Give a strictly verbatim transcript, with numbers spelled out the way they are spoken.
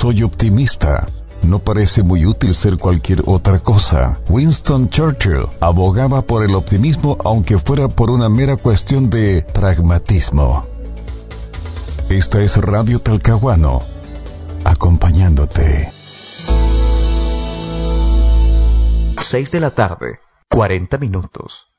soy optimista. No parece muy útil ser cualquier otra cosa. Winston Churchill abogaba por el optimismo aunque fuera por una mera cuestión de pragmatismo. Esta es Radio Talcahuano, acompañándote. seis de la tarde, cuarenta minutos.